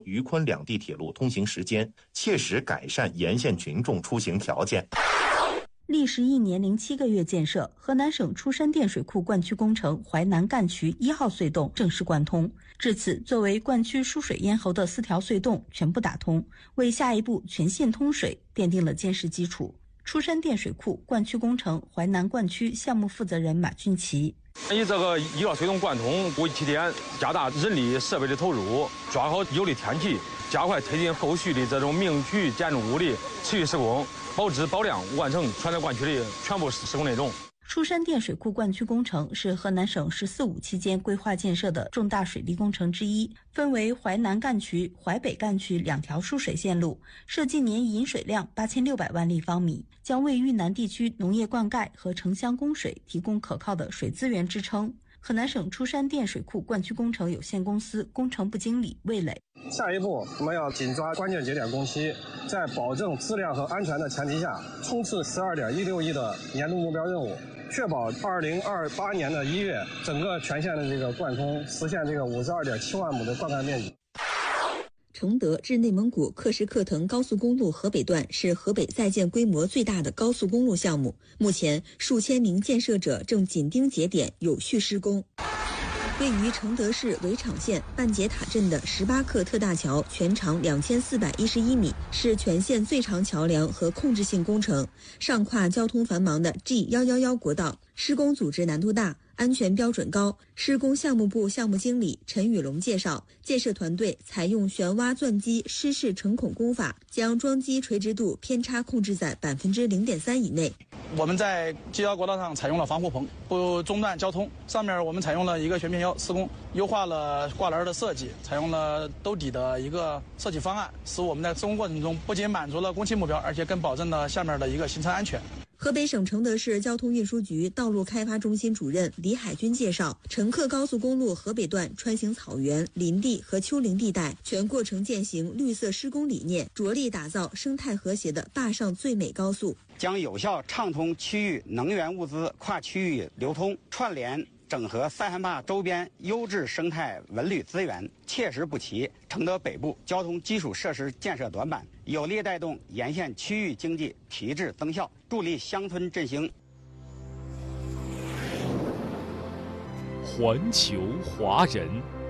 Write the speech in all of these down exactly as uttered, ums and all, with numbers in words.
渝昆两地铁路通行时间，切实改善沿线群众出行条件。 历时一年零七个月建设，河南省出山滇水库灌区工程淮南干渠一号隧洞正式贯通。至此，作为灌区输水咽喉的四条隧洞全部打通，为下一步全线通水奠定了坚实基础。出山滇水库灌区工程淮南灌区项目负责人马俊奇： 以这个一号隧洞贯通为起点，加大人力设备的投入，抓好有利天气，加快推进后续的这种明渠建筑物的持续施工，保质保量，完成全段灌区的全部施工内容。 出山滇水库灌区工程是河南省“十四五”期间规划建设的重大水利工程之一，分为淮南干渠、淮北干渠两条输水线路，设计年饮水量八千六百万立方米，将为豫南地区农业灌溉和城乡供水提供可靠的水资源支撑。河南省出山滇水库灌区工程有限公司工程部经理魏磊： 下一步，我们要紧抓关键节点工期，在保证质量和安全的前提下，冲刺十二点一六亿的年度目标任务，确保二零二八年的一月，整个全线的这个贯通，实现这个五十二点七万亩的灌溉面积。 承德至内蒙古克什克腾高速公路河北段是河北在建规模最大的高速公路项目，目前数千名建设者正紧盯节点有序施工。位于承德市围场县半截塔镇的十八克特大桥，全长两千四百一十一米，是全县最长桥梁和控制性工程，上跨交通繁忙的 G 一一一国道，施工组织难度大，安全标准高。施工项目部项目经理陈宇龙介绍，建设团队采用旋挖钻机湿式成孔工法，将桩基垂直度偏差控制在百分之零点三以内。 我们在 G 一国道上采用了防护棚，不中断交通。上面我们采用了一个全片腰施工，优化了挂篮的设计，采用了兜底的一个设计方案，使我们在施工过程中不仅满足了工期目标，而且更保证了下面的一个行车安全。 河北省承德市交通运输局道路开发中心主任李海军介绍，乘客高速公路河北段穿行草原、林地和丘陵地带，全过程践行绿色施工理念，着力打造生态和谐的坝上最美高速， 将有效畅通区域能源物资跨区域流通，串联整合塞罕坝周边优质生态文旅资源，切实补齐承德北部交通基础设施建设短板，有力带动沿线区域经济提质增效，助力乡村振兴。 环球华人，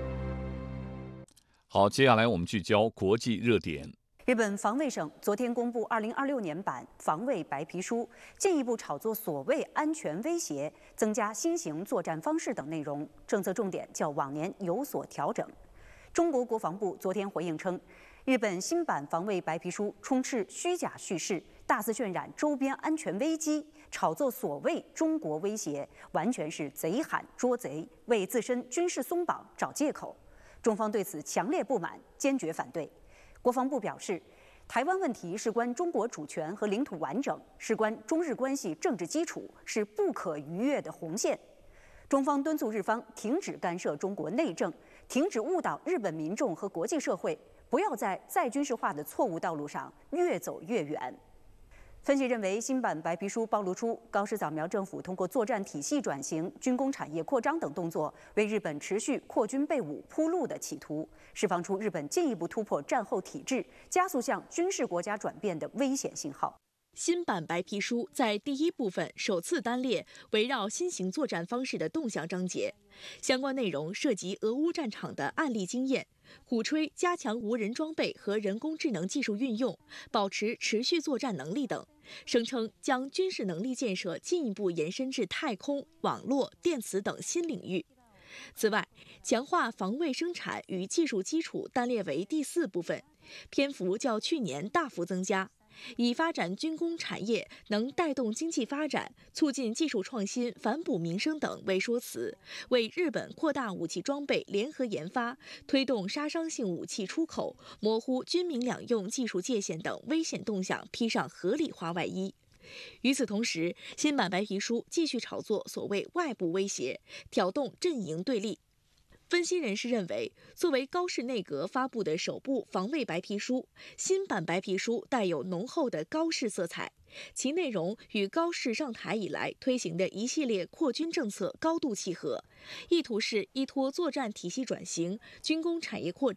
好，接下来我们聚焦国际热点。 日本防卫省昨天公布二零二六年版防卫白皮书，进一步炒作所谓安全威胁、增加新型作战方式等内容，政策重点较往年有所调整。中国国防部昨天回应称，日本新版防卫白皮书充斥虚假叙事，大肆渲染周边安全危机，炒作所谓中国威胁，完全是贼喊捉贼，为自身军事松绑找借口。中方对此强烈不满，坚决反对。国防部表示，台湾问题事关中国主权和领土完整，事关中日关系政治基础，是不可逾越的红线。中方敦促日方停止干涉中国内政，停止误导日本民众和国际社会，不要在再军事化的错误道路上越走越远。分析认为，新版白皮书暴露出高市早苗政府通过作战体系转型、军工产业扩张等动作，为日本持续扩军备武铺路的企图，释放出日本进一步突破战后体制、加速向军事国家转变的危险信号。 新版白皮书在第一部分首次单列围绕新型作战方式的动向章节，相关内容涉及俄乌战场的案例经验，鼓吹加强无人装备和人工智能技术运用，保持持续作战能力等，声称将军事能力建设进一步延伸至太空、网络、电磁等新领域。此外，强化防卫生产与技术基础单列为第四部分，篇幅较去年大幅增加，以发展军工产业能带动经济发展、促进技术创新、反哺民生等为说辞，为日本扩大武器装备联合研发、推动杀伤性武器出口、模糊军民两用技术界限等危险动向披上合理化外衣。与此同时，新版白皮书继续炒作所谓外部威胁，挑动阵营对立。分析人士认为，作为高市内阁发布的首部防卫白皮书，新版白皮书带有浓厚的高市色彩，其内容与高市上台以来推行的一系列扩军政策高度契合，意图是依托作战体系转型、军工产业扩张、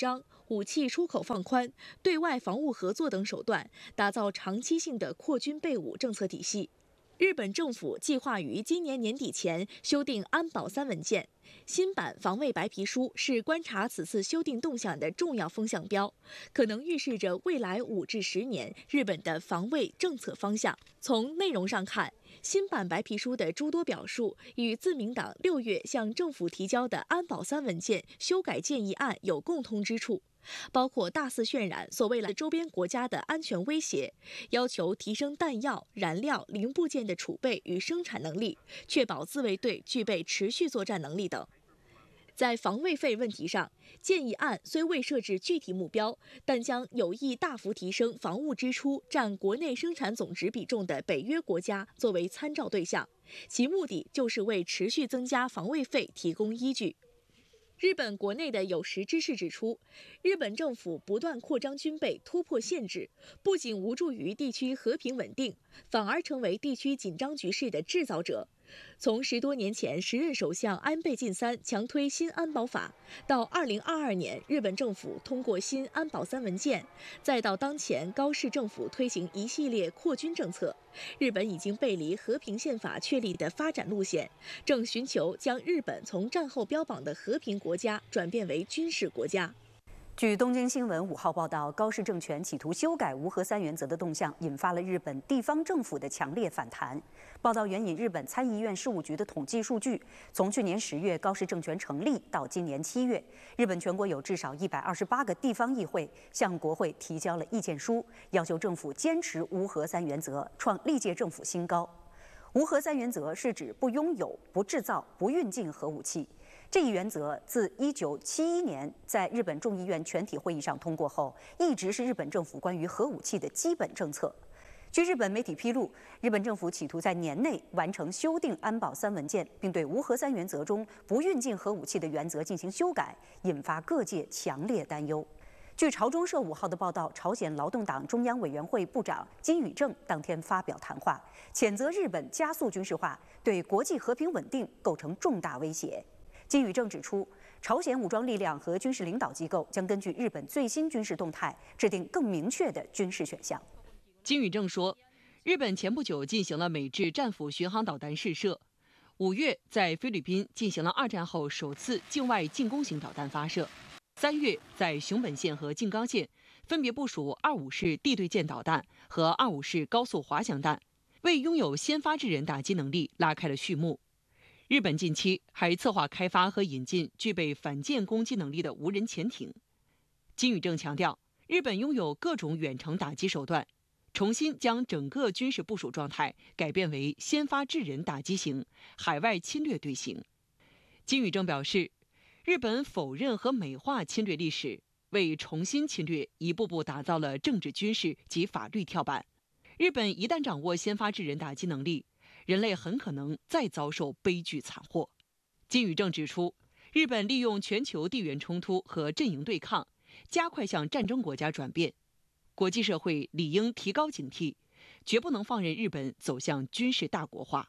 武器出口放宽、对外防务合作等手段，打造长期性的扩军备武政策体系。日本政府计划于今年年底前修订安保三文件。新版防卫白皮书是观察此次修订动向的重要风向标，可能预示着未来五至十年日本的防卫政策方向。从内容上看，新版白皮书的诸多表述与自民党六月向政府提交的安保三文件修改建议案有共通之处。包括大肆渲染所谓的周边国家的安全威胁，要求提升弹药、燃料、零部件的储备与生产能力，确保自卫队具备持续作战能力等。在防卫费问题上，建议案虽未设置具体目标，但将有意大幅提升防务支出占国内生产总值比重的北约国家作为参照对象，其目的就是为持续增加防卫费提供依据。日本国内的有识之士指出，日本政府不断扩张军备，突破限制，不仅无助于地区和平稳定，反而成为地区紧张局势的制造者。从十多年前时任首相安倍晋三强推新安保法，到二零二二年日本政府通过新安保三文件，再到当前高市政府推行一系列扩军政策，日本已经背离和平宪法确立的发展路线，正寻求将日本从战后标榜的和平国家转变为军事国家。 据东京新闻五号报道，高市政权企图修改无核三原则的动向，引发了日本地方政府的强烈反弹。报道援引日本参议院事务局的统计数据，从去年十月高市政权成立到今年七月，日本全国有至少一百二十八个地方议会向国会提交了意见书，要求政府坚持无核三原则，创历届政府新高。无核三原则是指不拥有、不制造、不运进核武器。这一原则自一九七一年在日本众议院全体会议上通过后，一直是日本政府关于核武器的基本政策。据日本媒体披露，日本政府企图在年内完成修订安保三文件，并对无核三原则中不运进核武器的原则进行修改，引发各界强烈担忧。据朝中社五号的报道，朝鲜劳动党中央委员会部长金宇正当天发表谈话，谴责日本加速军事化，对国际和平稳定构成重大威胁。金宇正指出，朝鲜武装力量和军事领导机构将根据日本最新军事动态，制定更明确的军事选项。 金宇正说，日本前不久进行了美制战斧巡航导弹试射，五月在菲律宾进行了二战后首次境外进攻型导弹发射，三月在熊本县和静冈县分别部署二五式地对舰导弹和二五式高速滑翔弹，为拥有先发制人打击能力拉开了序幕。日本近期还策划开发和引进具备反舰攻击能力的无人潜艇。金宇正强调，日本拥有各种远程打击手段，重新将整个军事部署状态改变为先发制人打击型、海外侵略队形。金宇正表示，日本否认和美化侵略历史，为重新侵略一步步打造了政治、军事及法律跳板。日本一旦掌握先发制人打击能力，人类很可能再遭受悲剧惨祸。金宇正指出，日本利用全球地缘冲突和阵营对抗，加快向战争国家转变。国际社会理应提高警惕，绝不能放任日本走向军事大国化。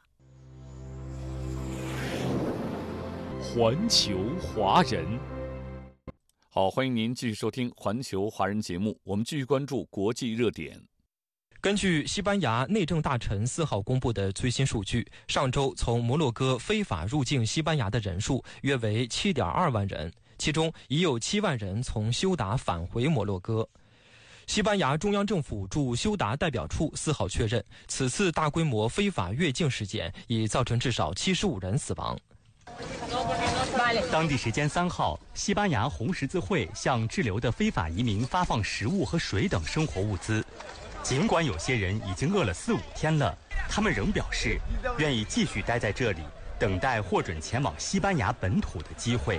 环球华人，好，欢迎您继续收听环球华人节目，我们继续关注国际热点。 根据西班牙内政大臣四号公布的最新数据，上周从摩洛哥非法入境西班牙的人数约为 七点二万人，其中已有七万人从休达返回摩洛哥。西班牙中央政府驻休达代表处四号确认，此次大规模非法越境事件已造成至少七十五人死亡。 当地时间三号，西班牙红十字会向滞留的非法移民发放食物和水等生活物资。尽管有些人已经饿了四五天了，他们仍表示愿意继续待在这里，等待获准前往西班牙本土的机会。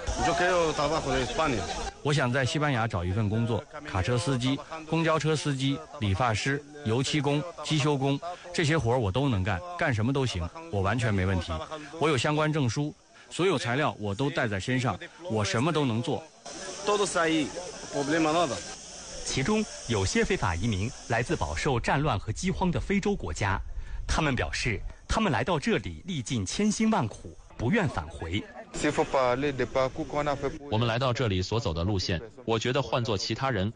我想在西班牙找一份工作，卡车司机、公交车司机、理发师、油漆工、机修工，这些活我都能干，干什么都行，我完全没问题。我有相关证书，所有材料我都带在身上，我什么都能做。 其中有些非法移民来自饱受战乱和饥荒的非洲国家，他们表示，他们来到这里历尽千辛万苦，不愿返回， 我们来到这里所走的路线，我觉得换做其他人